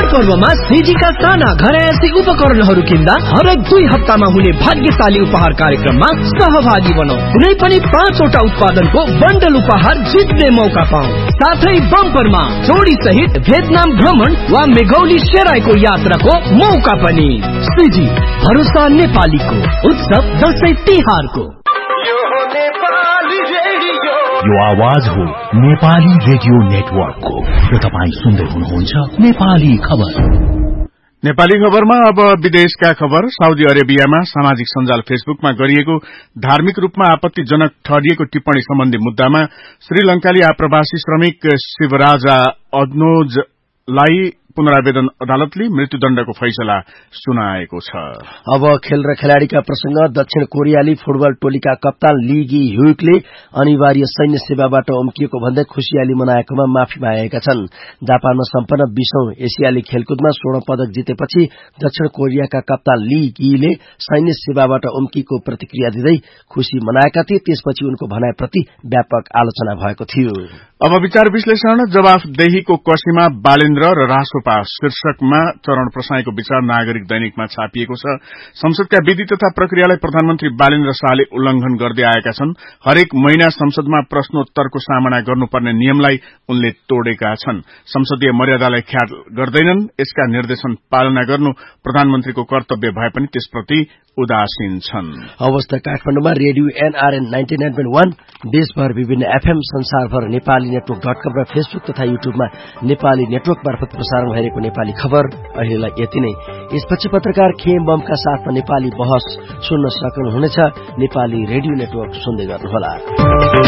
पर्वमा सिजीका साना घरयासी उपकरणहरू किन्दा हरेक 2 हप्तामा हुने भाग्यशाली उपहार कार्यक्रममा सहभागी बनौ। कुनै पनि 5 वटा उत्पादनको बन्डल उपहार जित्ने मौका पाऊ। साथै बम्परमा जोडी सहित भियतनाम भ्रमण वा मेघौली सेराईको यात्राको मौका पनि। सिजी भरोसा नेपालीको उत्सव दशैं तिहारको। यो आवाज हो नेपाली रेडियो नेटवर्कको र तपाईं सुन्दै हुनुहुन्छ नेपाली खबर। नेपाली खबरमा अब विदेशका खबर। साउदी अरेबियामा सामाजिक सञ्जाल फेसबुकमा गरिएको धार्मिक रूपमा आपत्तिजनक ठहरिएको टिप्पणी सम्बन्धी मुद्दामा श्रीलंकाली आप्रवासी श्रमिक शिवराजा अद्नोजलाई पुनरावेदन अदालतले मृत्युदण्डको फैसला सुनाएको छ। अब खेल र खेलाड़ीका प्रसंग। दक्षिण कोरियाली फुटबल टोलीका कप्तान ली गी ह्युकले अनिवार्य सैन्य सेवाबाट उम्किएको भन्दै खुशियाली मनाएकोमा माफी मागेका छन्। जापानमा सम्पन्न 20औं एसियाली खेलकुदमा स्वर्ण पदक जितेपछि दक्षिण कोरियाका कप्तान ली गीले सैन्य सेवाबाट उम्किएको प्रतिक्रिया दिँदै खुशी मनाएका थिए। त्यसपछि उनको भनाइप्रति व्यापक आलोचना भएको थियो। अब विचार विश्लेषण। जवाफदेहीको कसीमा बालेन्द्र र रासोपा शीर्षकमा चरण प्रसाईको विचार नागरिक दैनिकमा छापिएको छ। संसदका विधि तथा प्रक्रियालाई प्रधानमन्त्री बालेन्द्र शाहले उल्लंघन गर्दै आएका छन्। हरेक महिना संसदमा प्रश्नोत्तरको सामना गर्नुपर्ने नियमलाई उनले तोडेका छन्। संसदीय मर्यादालाई ख्याल गर्दैनन्। यसका निर्देशन पालना गर्नु प्रधानमन्त्रीको कर्तव्य भए पनि त्यसप्रति उदासीन छन्। अवस्था काठमाडौँमा रेडियो NRN 99.1 देशभर विभिन्न FM संसारभर नेपाली नेटवर्क.com र फेसबुक तथा युट्युबमा नेपाली नेटवर्क मार्फत प्रसारण भइरहेको नेपाली खबर अहिलेलाई यति नै। यसपछि पत्रकार खेम बमका साथमा नेपाली बहस सुन्न सक्नुहुनेछ। नेपाली रेडियो नेटवर्क सुन्दै गर्नुहोला।